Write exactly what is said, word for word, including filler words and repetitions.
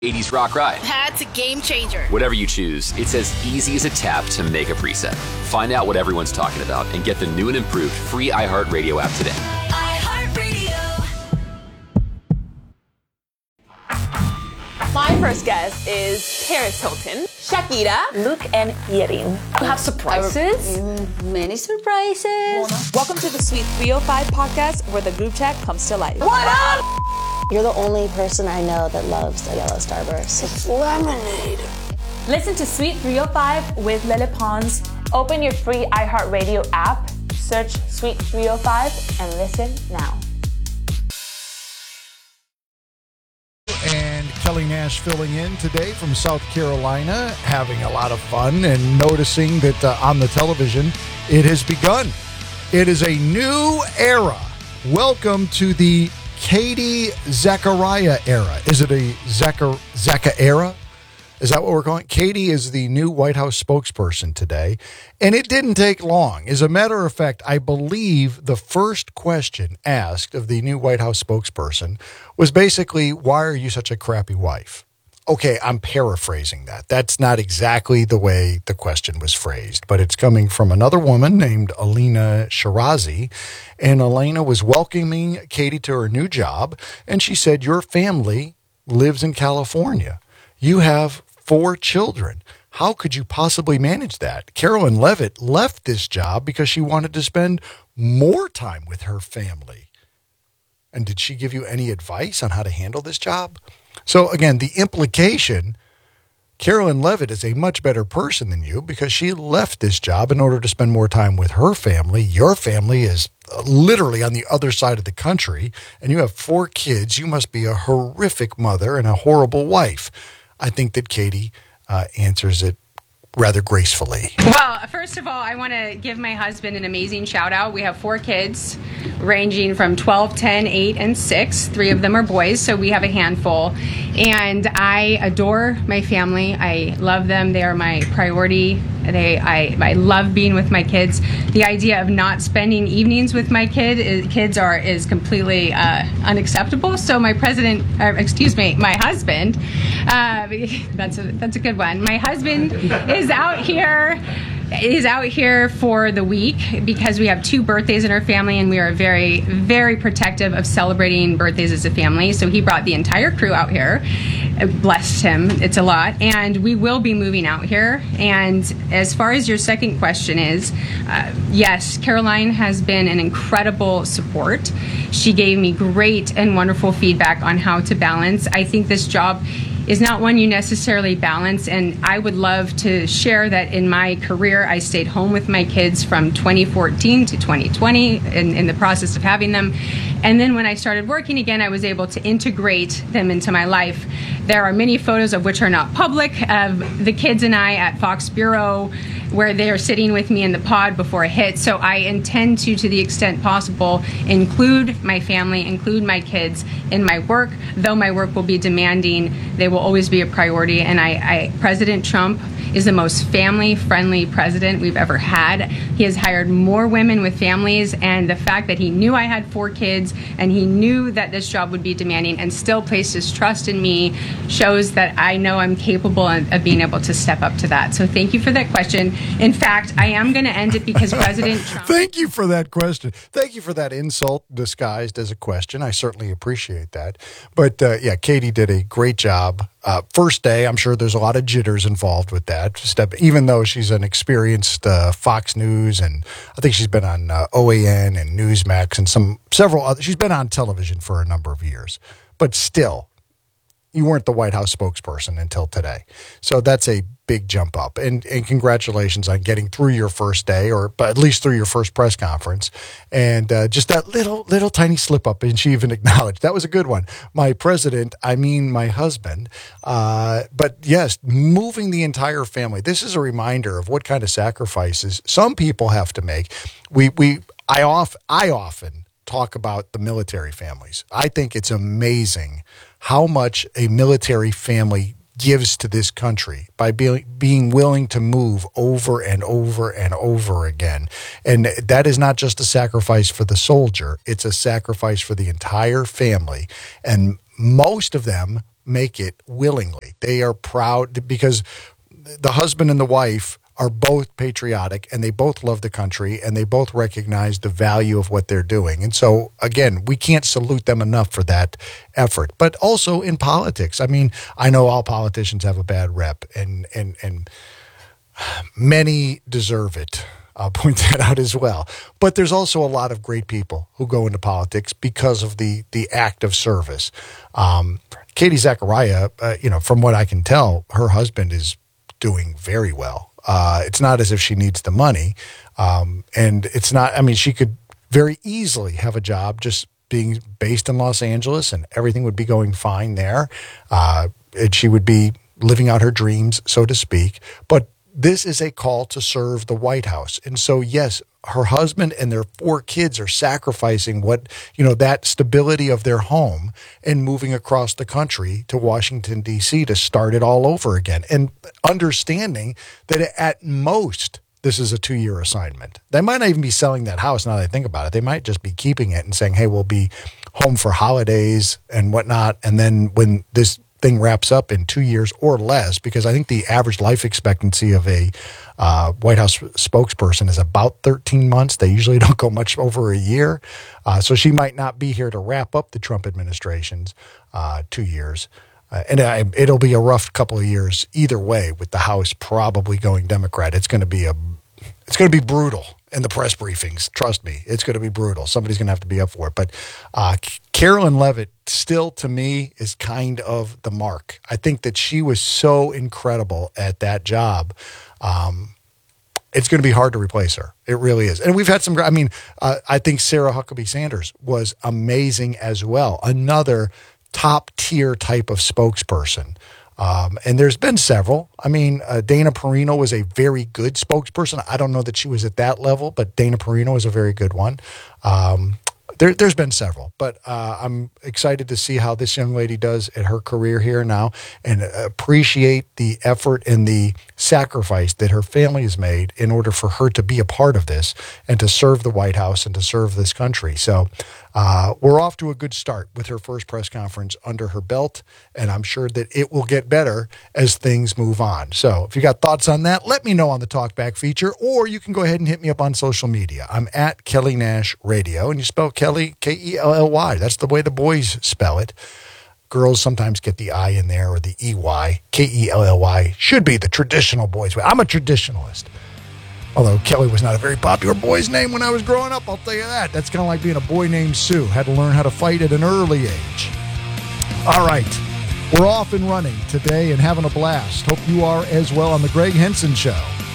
eighties rock ride. That's a game changer. Whatever you choose, it's as easy as a tap to make a preset. Find out what everyone's talking about and get the new and improved free iHeartRadio app today. My first guest is Paris Hilton, Shakira, Luke, and Yerin. You have surprises? Many surprises. Welcome to the Sweet three oh five podcast, where the group chat comes to life. What up? You're the only person I know that loves a yellow Starburst. It's lemonade. Listen to Sweet three oh five with Lele Pons. Open your free iHeartRadio app, search Sweet three oh five, and listen now. And Kelly Nash filling in today from South Carolina, having a lot of fun and noticing that uh, on the television, it has begun. It is a new era. Welcome to the Katie Zachariah era. Is it a Zachar Zaka era? Is that what we're calling it? Katie is the new White House spokesperson today, and it didn't take long. As a matter of fact, I believe the first question asked of the new White House spokesperson was basically, why are you such a crappy wife? Okay, I'm paraphrasing that. That's not exactly the way the question was phrased, but it's coming from another woman named Alina Shirazi, and Elena was welcoming Katie to her new job, and she said, your family lives in California. You have four children. How could you possibly manage that? Carolyn Levitt left this job because she wanted to spend more time with her family. And did she give you any advice on how to handle this job? So again, the implication, Carolyn Levitt is a much better person than you because she left this job in order to spend more time with her family. Your family is literally on the other side of the country, and you have four kids. You must be a horrific mother and a horrible wife. I think that Katie uh, answers it rather gracefully. Well, first of all, I want to give my husband an amazing shout out. We have four kids ranging from twelve, ten, eight, and six. Three of them are boys, so we have a handful. And I adore my family. I love them. They are my priority. They, I, I love being with my kids. The idea of not spending evenings with my kid is, kids are is completely uh, unacceptable. So my president, or excuse me, my husband, uh, that's a that's a good one. My husband is out here. is out here for the week because we have two birthdays in our family, and we are very, very protective of celebrating birthdays as a family. So he brought the entire crew out here. Blessed him. It's a lot. And we will be moving out here. And as far as your second question is, uh, yes, Caroline has been an incredible support. She gave me great and wonderful feedback on how to balance. I think this job is not one you necessarily balance, and I would love to share that in my career I stayed home with my kids from twenty fourteen to twenty twenty in, in the process of having them, and then when I started working again I was able to integrate them into my life. There are many photos of which are not public of the kids and I at Fox Bureau where they are sitting with me in the pod before a hit. So I intend to, to the extent possible, include my family, include my kids in my work. Though my work will be demanding, they will always be a priority. And I, I President Trump is the most family-friendly president we've ever had. He has hired more women with families, and the fact that he knew I had four kids and he knew that this job would be demanding and still placed his trust in me shows that I know I'm capable of, of being able to step up to that. So thank you for that question. In fact, I am going to end it because President Trump... Thank you for that question. Thank you for that insult disguised as a question. I certainly appreciate that. But uh, yeah, Katie did a great job. Uh, first day, I'm sure there's a lot of jitters involved with that. Step, even though she's an experienced uh, Fox News, and I think she's been on uh, O A N and Newsmax and some several other. She's been on television for a number of years, but still, you weren't the White House spokesperson until today. So that's a big jump up. And, and congratulations on getting through your first day, or but at least through your first press conference. And uh, just that little, little tiny slip up. And she even acknowledged that was a good one. My president, I mean my husband. Uh, but yes, moving the entire family. This is a reminder of what kind of sacrifices some people have to make. We, we, I off, I often talk about the military families. I think it's amazing how much a military family gives to this country by be, being willing to move over and over and over again. And that is not just a sacrifice for the soldier. It's a sacrifice for the entire family. And most of them make it willingly. They are proud because the husband and the wife are both patriotic and they both love the country and they both recognize the value of what they're doing. And so, again, we can't salute them enough for that effort. But also in politics. I mean, I know all politicians have a bad rep and and and many deserve it. I'll point that out as well. But there's also a lot of great people who go into politics because of the the act of service. Um, Katie Zachariah, uh, you know, from what I can tell, her husband is doing very well. Uh, it's not as if she needs the money. Um, and it's not, I mean, she could very easily have a job just being based in Los Angeles and everything would be going fine there. Uh, and she would be living out her dreams, so to speak. But this is a call to serve the White House. And so, yes, her husband and their four kids are sacrificing what, you know, that stability of their home and moving across the country to Washington, D C to start it all over again. And understanding that at most, this is a two-year assignment. They might not even be selling that house now that I think about it. They might just be keeping it and saying, hey, we'll be home for holidays and whatnot. And then when this thing wraps up in two years or less, because I think the average life expectancy of a uh, White House spokesperson is about thirteen months. They usually don't go much over a year. Uh, so she might not be here to wrap up the Trump administration's uh, two years. Uh, and I, it'll be a rough couple of years either way with the House probably going Democrat. It's going to be a, it's going to be brutal in the press briefings. Trust me, it's going to be brutal. Somebody's going to have to be up for it. But uh, Carolyn Levitt still, to me, is kind of the mark. I think that she was so incredible at that job. Um, it's going to be hard to replace her. It really is. And we've had some, I mean, uh, I think Sarah Huckabee Sanders was amazing as well. Another top tier type of spokesperson. Um, and there's been several. I mean, uh, Dana Perino was a very good spokesperson. I don't know that she was at that level, but Dana Perino is a very good one. Um, there, there's been several, but uh, I'm excited to see how this young lady does at her career here now and appreciate the effort and the sacrifice that her family has made in order for her to be a part of this and to serve the White House and to serve this country. So uh, we're off to a good start with her first press conference under her belt, and I'm sure that it will get better as things move on. So if you got thoughts on that, let me know on the Talkback feature, or you can go ahead and hit me up on social media. I'm at Kelly Nash Radio, and you spell Kelly K E L L Y. That's the way the boys spell it. Girls sometimes get the I in there or the E Y. K E L L Y should be the traditional boys' way. I'm a traditionalist. Although Kelly was not a very popular boy's name when I was growing up, I'll tell you that. That's kind of like being a boy named Sue. Had to learn how to fight at an early age. All right. We're off and running today and having a blast. Hope you are as well on the Greg Henson Show.